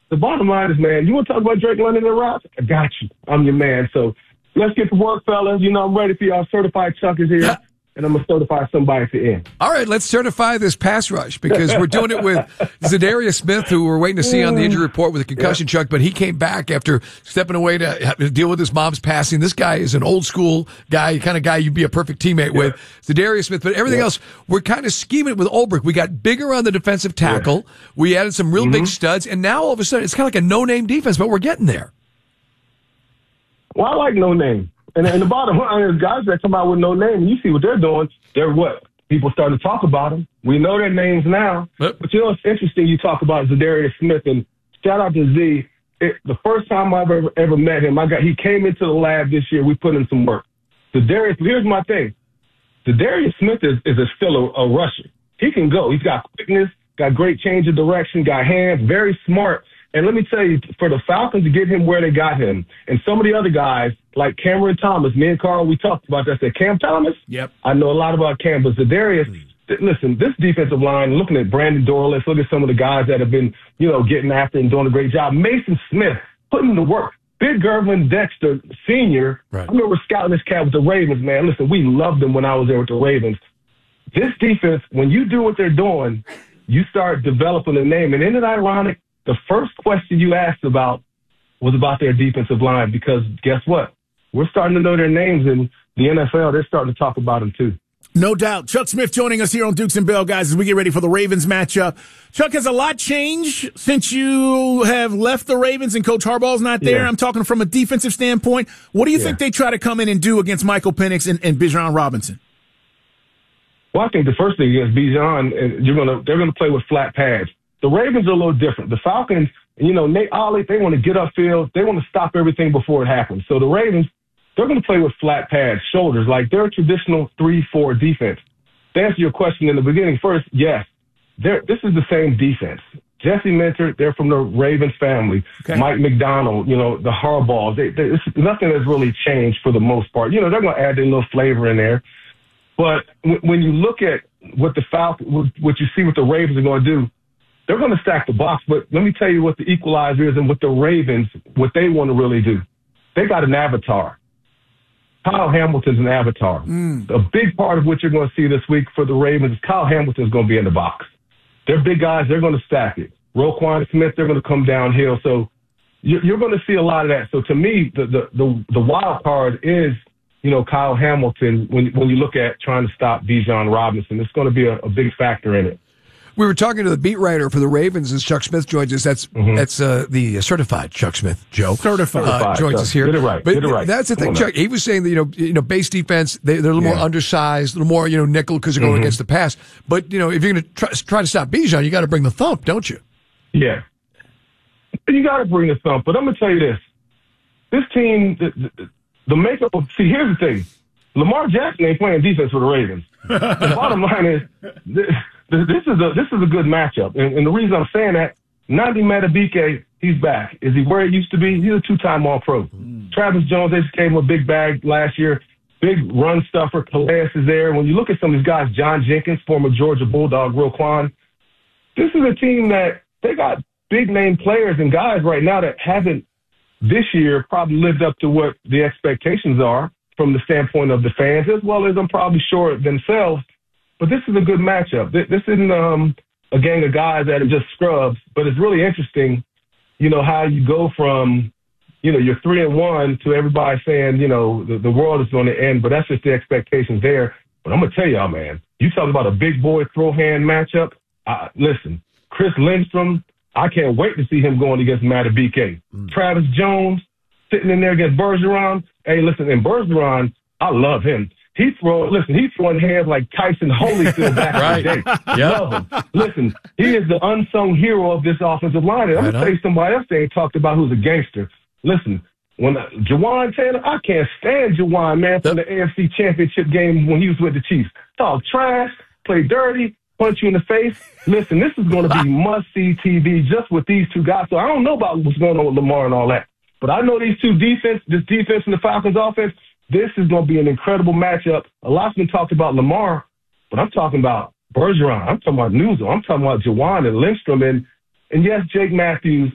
the bottom line is, man, you want to talk about Drake London and Ross? I got you. I'm your man. So let's get to work, fellas. You know, I'm ready for y'all. Certified Chuck is here. And I'm going to certify somebody at the end. All right, let's certify this pass rush because we're doing it with Zadarius Smith, who we're waiting to see on the injury report with a concussion, Chuck, but he came back after stepping away to deal with his mom's passing. This guy is an old school guy, kind of guy you'd be a perfect teammate with. Zadarius Smith, but everything else, we're kind of scheming it with Ulbrich. We got bigger on the defensive tackle. We added some real big studs, and now all of a sudden it's kind of like a no-name defense, but we're getting there. Well, I like no name. And the bottom line is guys that come out with no name, and you see what they're doing, they're what? People starting to talk about them. We know their names now. But you know, it's interesting you talk about Zadarius Smith, and shout out to Z. The first time I've ever met him, he came into the lab this year. We put in some work. Zadarius, here's my thing. Zadarius Smith is still a rusher. He can go. He's got quickness, got great change of direction, got hands, very smart. And let me tell you, for the Falcons to get him where they got him, and some of the other guys, like Cameron Thomas, me and Carl, we talked about that. I said, Cam Thomas? Yep. I know a lot about Cam, but Zadarius, listen, this defensive line, looking at Brandon Dorless, look at some of the guys that have been, you know, getting after and doing a great job. Mason Smith, putting in the work. Big Gervin Dexter, senior. Right. I remember scouting this cat with the Ravens, man. Listen, we loved them when I was there with the Ravens. This defense, when you do what they're doing, you start developing a name. And isn't it ironic? The first question you asked about was about their defensive line because guess what? We're starting to know their names in the NFL. They're starting to talk about them too. No doubt. Chuck Smith joining us here on Dukes and Bell, guys, as we get ready for the Ravens matchup. Chuck, has a lot changed since you have left the Ravens and Coach Harbaugh's not there? I'm talking from a defensive standpoint. What do you think they try to come in and do against Michael Penix and Bijan Robinson? Well, I think the first thing against Bijan, they're gonna play with flat pads. The Ravens are a little different. The Falcons, you know, Nate Ollie, they want to get upfield. They want to stop everything before it happens. So the Ravens, they're going to play with flat pads, shoulders, like they're a traditional 3-4 defense. To answer your question in the beginning, first, yes, this is the same defense. Jesse Minter, they're from the Ravens family. Okay. Mike McDonald, you know, the Harbaughs. Nothing has really changed for the most part. You know, they're going to add their little flavor in there. But when you look at what what you see what the Ravens are going to do, they're going to stack the box, but let me tell you what the equalizer is and what the Ravens, what they want to really do. They got an avatar. Kyle Hamilton's an avatar. A big part of what you're going to see this week for the Ravens is Kyle Hamilton's going to be in the box. They're big guys. They're going to stack it. Roquan Smith, they're going to come downhill. So you're going to see a lot of that. So to me, the wild card is, you know, Kyle Hamilton when you look at trying to stop Bijan Robinson. It's going to be a big factor in it. We were talking to the beat writer for the Ravens as Chuck Smith joins us. That's the certified Chuck Smith, Joe. Certified. Joins us here. Get it right. But get it right. That's the thing, Chuck. He was saying that, you know, base defense, they're a little more undersized, a little more, you know, nickel because they're going against the pass. But, you know, if you're going to try to stop Bijan, you got to bring the thump, don't you? Yeah. You got to bring the thump. But I'm going to tell you this. This team, the makeup of, see, here's the thing. Lamar Jackson ain't playing defense for the Ravens. The bottom line is, this is a good matchup. And the reason I'm saying that, Nnamdi Madubuike, he's back. Is he where he used to be? He's a 2-time All-Pro. Travis Jones, they just gave him a big bag last year. Big run stuffer. Calais is there. When you look at some of these guys, John Jenkins, former Georgia Bulldog, Roquan, this is a team that they got big-name players and guys right now that haven't this year probably lived up to what the expectations are from the standpoint of the fans, as well as I'm probably sure themselves. But this is a good matchup. This isn't a gang of guys that are just scrubs, but it's really interesting, you know, how you go from, you know, you're 3-1 to everybody saying, you know, the world is going to end, but that's just the expectations there. But I'm going to tell y'all, man, you talk about a big boy throw hand matchup. Listen, Chris Lindstrom, I can't wait to see him going against Madubuike. Travis Jones sitting in there against Bergeron. Hey, listen, and Bergeron, I love him. He's throwing hands like Tyson Holyfield back in the day. Love him. Listen, he is the unsung hero of this offensive line. And I'm going to tell you somebody else they ain't talked about who's a gangster. Listen, when Jawan Taylor, I can't stand Jawan, man, from the AFC Championship game when he was with the Chiefs. Talk trash, play dirty, punch you in the face. Listen, this is going to be must-see TV just with these two guys. So I don't know about what's going on with Lamar and all that. But I know these two this defense and the Falcons offense, this is going to be an incredible matchup. A lot's been talked about Lamar, but I'm talking about Bergeron. I'm talking about Newsome. I'm talking about Jawan and Lindstrom. And yes, Jake Matthews,